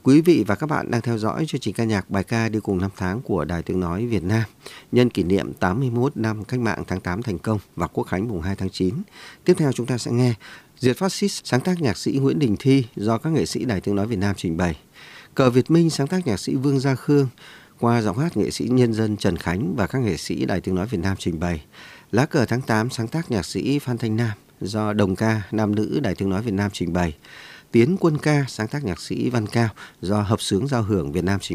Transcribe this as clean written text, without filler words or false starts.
Quý vị và các bạn đang theo dõi chương trình ca nhạc bài ca đi cùng năm tháng của Đài Tiếng Nói Việt Nam nhân kỷ niệm 81 năm Cách mạng tháng 8 thành công và Quốc khánh mùng 2 tháng 9. Tiếp theo chúng ta sẽ nghe Diệt Phát xít sáng tác nhạc sĩ Nguyễn Đình Thi do các nghệ sĩ Đài Tiếng Nói Việt Nam trình bày. Cờ Việt Minh sáng tác nhạc sĩ Vương Gia Khương qua giọng hát nghệ sĩ nhân dân Trần Khánh và các nghệ sĩ Đài Tiếng Nói Việt Nam trình bày. Lá cờ tháng 8 sáng tác nhạc sĩ Phan Thanh Nam do đồng ca nam nữ Đài Tiếng Nói Việt Nam trình bày. Tiến Quân ca sáng tác nhạc sĩ Văn Cao do Hợp xướng Giao hưởng Việt Nam trình bày.